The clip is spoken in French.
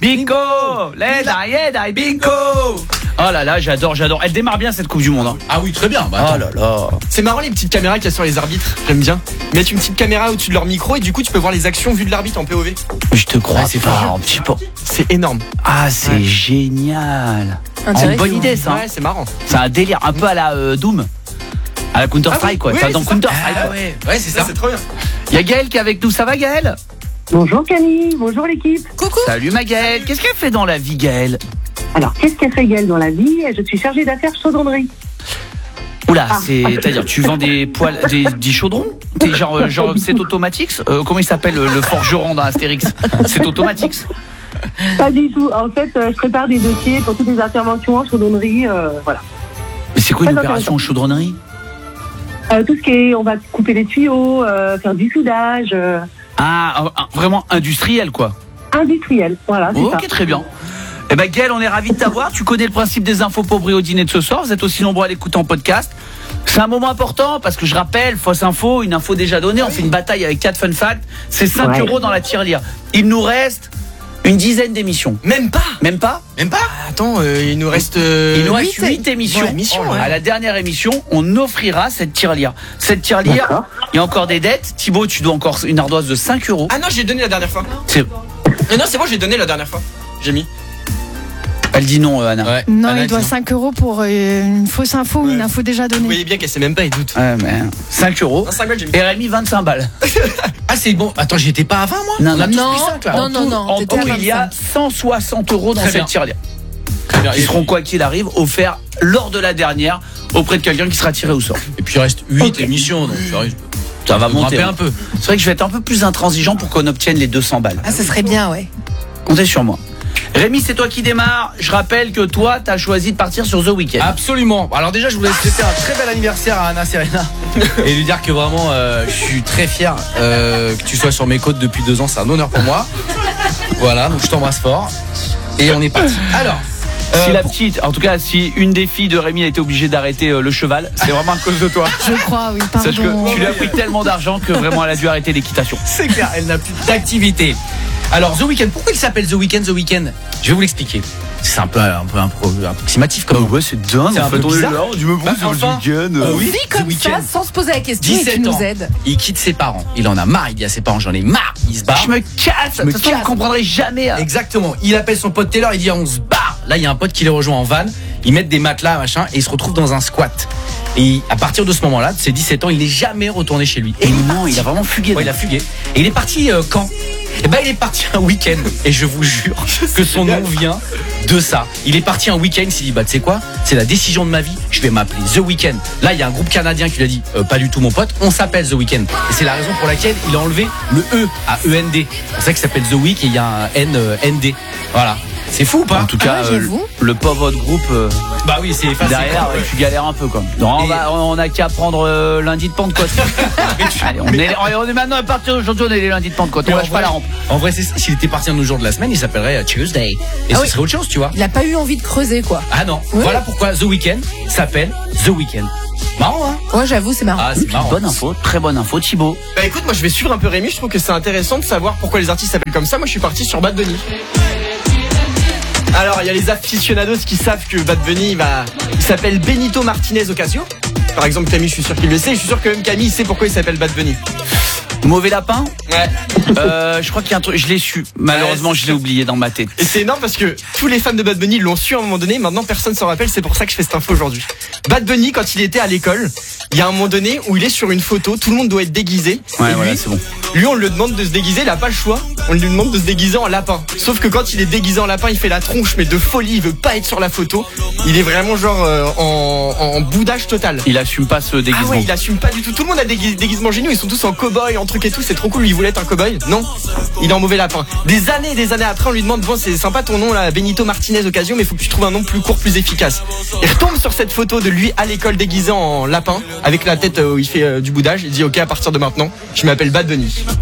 Bingo, bingo. Oh là là, j'adore. Elle démarre bien cette Coupe du Monde. Hein. Ah oui, très bien. Oh là là. C'est marrant les petites caméras qu'il y a sur les arbitres. J'aime bien. Ils mettent une petite caméra au-dessus de leur micro et du coup tu peux voir les actions vues de l'arbitre en POV. Je te crois, c'est pas fort. un petit peu. C'est énorme. Ah, c'est génial. Une bonne idée ça. Ouais, c'est marrant. C'est un délire, un peu à la Doom. À la Counter-Strike quoi. oui, Enfin, dans c'est Counter-Strike. Ah ouais, ouais, c'est ça. C'est trop bien. Il y a Gaëlle qui est avec nous, ça va Gaëlle? Bonjour Camille, bonjour l'équipe. Coucou. Salut ma Gaëlle, qu'est-ce qu'elle fait dans la vie Gaëlle? Alors, qu'est-ce qu'elle fait Gaëlle dans la vie? Je suis chargée d'affaires chaudronnerie. Oula, c'est-à-dire tu vends des poêles, des chaudrons? T'es genre c'est Automatix? Comment il s'appelle le forgeron dans Astérix? C'est Automatix? Pas du tout. En fait, je prépare des dossiers pour toutes les interventions en chaudronnerie. Voilà. Mais c'est quoi une Très opération en chaudronnerie? Tout ce qui est, on va couper les tuyaux, faire du soudage. Ah, vraiment industriel quoi. Industriel, voilà, c'est ça. Ok, très bien. Eh ben Gaëlle, on est ravis de t'avoir. Tu connais le principe des infos pauvres au dîner de ce soir. Vous êtes aussi nombreux à l'écouter en podcast. C'est un moment important parce que je rappelle, fausse info, une info déjà donnée. On fait une bataille avec 4 fun facts. C'est 5 € dans la tirelire. Il nous reste une dizaine d'émissions. Même pas. Même pas? Attends, il nous reste 8 émissions. Ouais. À la dernière émission, on offrira cette tirelire. Cette tirelire, D'accord. il y a encore des dettes. Thibaut, tu dois encore une ardoise de 5 €. Ah non, j'ai donné la dernière fois. C'est- Non, c'est bon, j'ai donné la dernière fois. J'ai mis. Elle dit non, Anna. Ouais. Non, Anna, il doit dis 5 € pour une fausse info ou une info déjà Vous donnée. voyez bien qu'elle sait même pas, il doute. Ouais, mais 5 €. Non, 5 balles, j'ai mis. Et Rémi, 25 balles. Ah, c'est bon. Attends, j'y étais pas à 20 moi. Non, On a tous non, pris 5 là. non. En t'étais tout, à il y a 160 € dans Très bien. cette tirelire. Très bien. Qui seront, quoi qu'il arrive, offerts lors de la dernière auprès de quelqu'un qui sera tiré au sort. Et puis il reste 8 émissions, donc Ça va monter. un peu. C'est vrai que je vais être un peu plus intransigeant pour qu'on obtienne les 200 balles. Ah, ce serait bien, ouais. Comptez sur moi. Rémi, c'est toi qui démarre. Je rappelle que toi, t'as choisi de partir sur The Weeknd. Absolument. Alors déjà, je voulais souhaiter un très bel anniversaire à Anna Serena et lui dire que vraiment, je suis très fier que tu sois sur mes côtes depuis 2 ans. C'est un honneur pour moi. Voilà, donc je t'embrasse fort. Et on est parti. Alors, Si la petite, en tout cas, si une des filles de Rémi a été obligée d'arrêter le cheval, c'est vraiment à cause de toi. Je crois, oui, Sache pardon. que tu lui as pris tellement d'argent que vraiment elle a dû arrêter l'équitation. c'est clair, elle n'a plus d'activité. Alors, The Weeknd, pourquoi il s'appelle The Weeknd, The Weeknd? Je vais vous l'expliquer. C'est un peu approximatif comme. ouais, c'est dingue. C'est un peu bizarre. Du me Bah, enfin, oui, Dit The comme Weeknd. ça, sans se poser la question, et 17 tu nous ans. aides. Il quitte ses parents. Il en a marre. Il dit à ses parents, j'en ai marre. Il se barre. Je me casse. De toute façon, vous comprendrez jamais. Hein. Exactement. Il appelle son pote Taylor, il dit on se barre. Là, il y a un pote qui les rejoint en van. Ils mettent des matelas, machin, et ils se retrouvent dans un squat. Et à partir de ce moment-là, de ses 17 ans, il n'est jamais retourné chez lui. Et non, il a vraiment fugué. Ouais, il a fugué. Et il est parti quand? Eh ben, il est parti un week-end. Et je vous jure que son nom vient de ça. Il est parti un week-end. Il s'est dit, bah, tu sais quoi? C'est la décision de ma vie. Je vais m'appeler The Weeknd. Là, il y a un groupe canadien qui lui a dit, pas du tout, mon pote. On s'appelle The Weeknd. Et c'est la raison pour laquelle il a enlevé le E à END. C'est pour ça qu'il s'appelle The Week et il y a un N, ND. Voilà. C'est fou ou pas? En tout cas, j'avoue. le pauvre de groupe Bah oui, c'est facile. derrière, tu galères un peu comme. Non, on a qu'à prendre lundi de Pentecôte. Allez, on est maintenant à partir d'aujourd'hui, on est les lundis de Pentecôte. On lâche pas la rampe. En vrai, s'il était parti un autre jour de la semaine, il s'appellerait Tuesday. Et ce serait autre chose, tu vois. Il a pas eu envie de creuser, quoi. Ah non. Ouais. Voilà pourquoi The Weeknd s'appelle The Weeknd. Marrant, hein? Ouais, j'avoue, c'est marrant. Ah, c'est marrant. Bonne info, très bonne info, Thibaut. Bah écoute, moi je vais suivre un peu Rémi, je trouve que c'est intéressant de savoir pourquoi les artistes s'appellent comme ça. Moi je suis parti sur Bad Bunny. Alors il y a les aficionados qui savent que Bad Bunny il s'appelle Benito Martinez Ocasio. Par exemple Camille, je suis sûr qu'il le sait, je suis sûr que même Camille sait pourquoi il s'appelle Bad Bunny. Mauvais lapin. Ouais. Je crois qu'il y a un truc, je l'ai su. Malheureusement, Ouais, je l'ai oublié dans ma tête. Et c'est énorme parce que tous les fans de Bad Bunny l'ont su à un moment donné, maintenant personne s'en rappelle, c'est pour ça que je fais cette info aujourd'hui. Bad Bunny, quand il était à l'école, il y a un moment donné où il est sur une photo, tout le monde doit être déguisé. Ouais, et voilà, lui, c'est bon. Lui, on lui demande de se déguiser, il a pas le choix. On lui demande de se déguiser en lapin. Sauf que quand il est déguisé en lapin, il fait la tronche, mais de folie, il veut pas être sur la photo. Il est vraiment genre en boudage total. Il assume pas ce déguisement. Ah ouais, il assume pas du tout. Tout le monde a des déguisements géniaux, ils sont tous en cow-boy, en truc et tout, c'est trop cool. Il voulait être un cow-boy. Non, il est en mauvais lapin. Des années après, on lui demande, bon, c'est sympa ton nom là, Benito Martinez Ocasio, mais il faut que tu trouves un nom plus court, plus efficace. Il retombe sur cette photo de lui à l'école déguisé en lapin, avec la tête où il fait du boudage. Il dit, ok, à partir de maintenant, je m'appelle Bad Bunny.